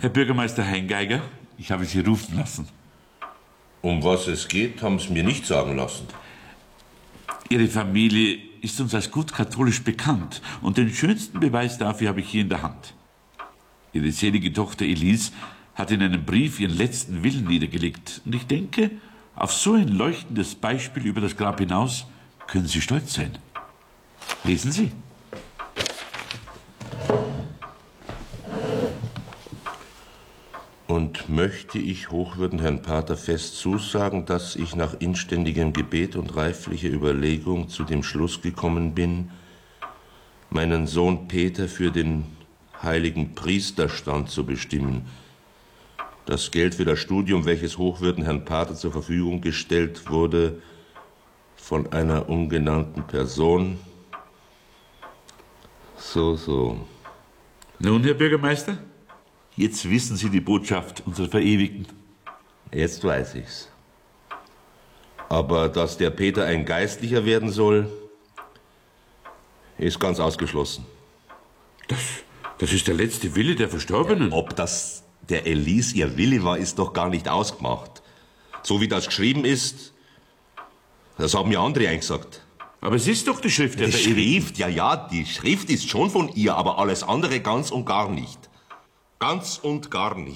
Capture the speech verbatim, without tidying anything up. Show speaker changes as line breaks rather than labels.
Herr Bürgermeister Heingeiger, ich habe Sie rufen lassen.
Um was es geht, haben Sie mir nicht sagen lassen.
Ihre Familie ist uns als gut katholisch bekannt und den schönsten Beweis dafür habe ich hier in der Hand. Ihre selige Tochter Elise hat in einem Brief ihren letzten Willen niedergelegt. Und ich denke, auf so ein leuchtendes Beispiel über das Grab hinaus können Sie stolz sein. Lesen Sie.
Und möchte ich hochwürden Herrn Pater fest zusagen, dass ich nach inständigem Gebet und reiflicher Überlegung zu dem Schluss gekommen bin, meinen Sohn Peter für den heiligen Priesterstand zu bestimmen. Das Geld für das Studium, welches hochwürden Herrn Pater zur Verfügung gestellt wurde, von einer ungenannten Person. So, so.
Nun, Herr Bürgermeister, jetzt wissen Sie die Botschaft unserer Verewigten.
Jetzt weiß ich's. Aber dass der Peter ein Geistlicher werden soll, ist ganz ausgeschlossen.
Das, das ist der letzte Wille der Verstorbenen.
Ja, ob das der Elise ihr Wille war, ist doch gar nicht ausgemacht. So wie das geschrieben ist, das haben ja andere eingesagt.
Aber es ist doch die Schrift der
Die
Verewigten.
Schrift, ja, ja, die Schrift ist schon von ihr, aber alles andere ganz und gar nicht. Ganz und gar nicht.